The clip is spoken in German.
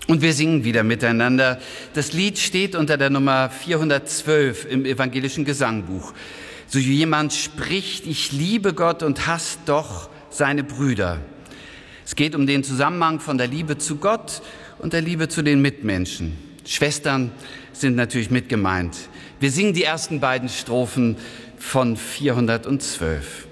Und wir singen wieder miteinander. Das Lied steht unter der Nummer 412 im evangelischen Gesangbuch. So jemand spricht, ich liebe Gott und hasst doch seine Brüder. Es geht um den Zusammenhang von der Liebe zu Gott und der Liebe zu den Mitmenschen. Schwestern sind natürlich mit gemeint. Wir singen die ersten beiden Strophen von 412.